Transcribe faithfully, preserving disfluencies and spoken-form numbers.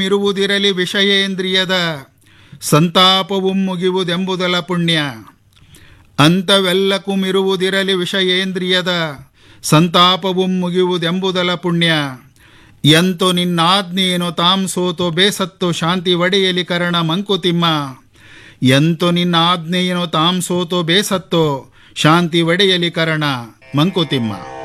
ಇರುವುದಿರಲಿ ವಿಷಯೇಂದ್ರಿಯದ ಸಂತಾಪವು ಮುಗಿಯುವುದೆಂಬುದಲ ಪುಣ್ಯ. ಅಂಥವೆಲ್ಲಕ್ಕೂ ಮಿರುವುದಿರಲಿ ವಿಷಯೇಂದ್ರಿಯದ ಸಂತಾಪವು ಮುಗಿಯುವುದೆಂಬುದಲ ಪುಣ್ಯ. ಎಂತೋ ನಿನ್ನಾಜ್ಞೆಯೇನೋ ತಾಂ ಸೋತೋ ಬೇಸತ್ತೋ ಶಾಂತಿ ಒಡೆಯಲಿ ಕರಣ ಮಂಕುತಿಮ್ಮ. ಎಂತೋ ನಿನ್ನ ಆಜ್ಞೆಯೇನೋ ತಾಂ ಸೋತೋ ಬೇಸತ್ತೋ ಶಾಂತಿ ಒಡೆಯಲಿ ಕರಣ ಮಂಕುತಿಮ್ಮ.